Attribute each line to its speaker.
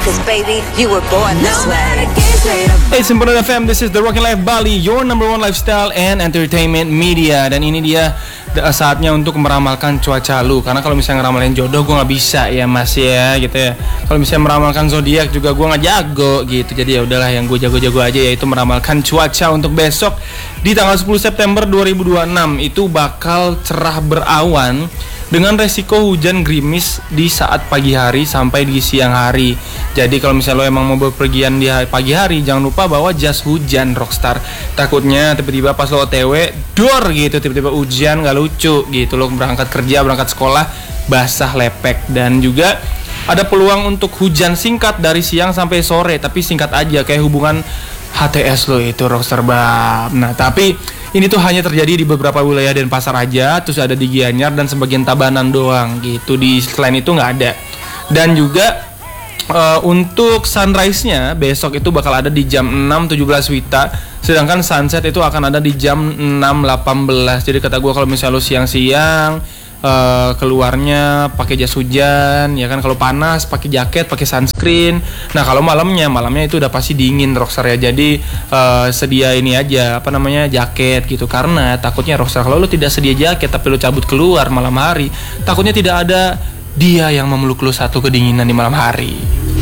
Speaker 1: 'cause baby, you were born this way.
Speaker 2: Hey, Sempurna FM, this is the Rockin' Life Bali, your number one lifestyle and entertainment media. Dan ini dia saatnya untuk meramalkan cuaca lu. Karena kalau misalnya ngeramalin jodoh gue gak bisa ya mas ya gitu ya. Kalau misalnya meramalkan zodiak juga gue gak jago gitu. Jadi ya udahlah, yang gue jago-jago aja yaitu meramalkan cuaca untuk besok di tanggal 10 September 2026. Itu bakal cerah berawan dengan resiko hujan gerimis di saat pagi hari sampai di siang hari. Jadi kalau misalnya lo emang mau bepergian di pagi hari, jangan lupa bawa jas hujan Rockstar. Takutnya tiba-tiba pas lo OTW dor gitu, tiba-tiba hujan, gak lucu gitu. Lo berangkat kerja, berangkat sekolah basah lepek. Dan juga ada peluang untuk hujan singkat dari siang sampai sore, tapi singkat aja kayak hubungan HTS lo itu Rockstar Bab. Nah tapi ini tuh hanya terjadi di beberapa wilayah Denpasar aja, terus ada di Gianyar dan sebagian Tabanan doang gitu. Di selain itu nggak ada. Dan juga untuk sunrise-nya besok itu bakal ada di jam 6.17 Wita, sedangkan sunset itu akan ada di jam 6.18. Jadi kata gue kalau misalnya lo siang-siang keluarnya pakai jas hujan ya kan, kalau panas pakai jaket, pakai sunscreen. Nah kalau malamnya itu udah pasti dingin Rockstar ya. Jadi sedia ini aja jaket gitu, karena takutnya Rockstar kalau lu tidak sedia jaket tapi lu cabut keluar malam hari, takutnya tidak ada dia yang memeluk lu satu kedinginan di malam hari.